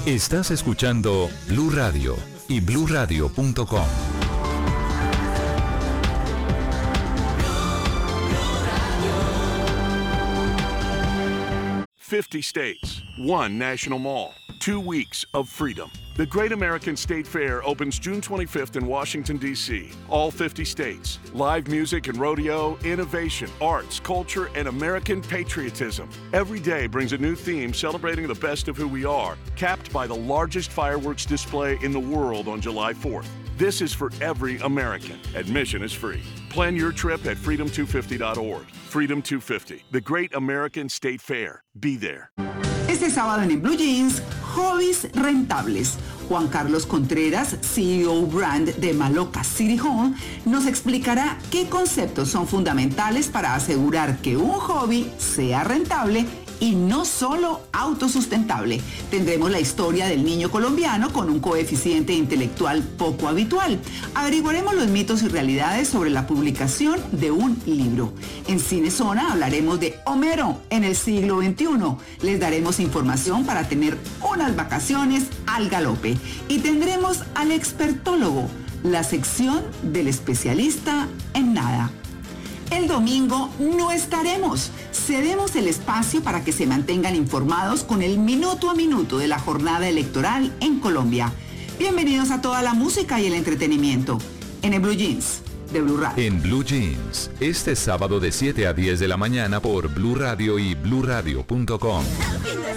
Estás escuchando Blue Radio y bluradio.com. 50 states, one national mall, 2 weeks of freedom. The Great American State Fair opens June 25th in Washington, D.C. All 50 states. Live music and rodeo, innovation, arts, culture, and American patriotism. Every day brings a new theme celebrating the best of who we are, capped by the largest fireworks display in the world on July 4th. This is for every American. Admission is free. Plan your trip at freedom250.org. Freedom 250, the Great American State Fair. Be there. Este sábado en Blue Jeans, hobbies rentables. Juan Carlos Contreras, CEO Brand de Maloca City Hall, nos explicará qué conceptos son fundamentales para asegurar que un hobby sea rentable y no solo autosustentable. Tendremos la historia del niño colombiano con un coeficiente intelectual poco habitual. Averiguaremos los mitos y realidades sobre la publicación de un libro. En Cinezona hablaremos de Homero en el siglo XXI. Les daremos información para tener unas vacaciones al galope. Y tendremos al expertólogo, la sección del especialista en nada. El domingo no estaremos. Cedemos el espacio para que se mantengan informados con el minuto a minuto de la jornada electoral en Colombia. Bienvenidos a toda la música y el entretenimiento en el Blue Jeans de Blue Radio. En Blue Jeans, este sábado de 7 a 10 de la mañana por Blue Radio y bluradio.com.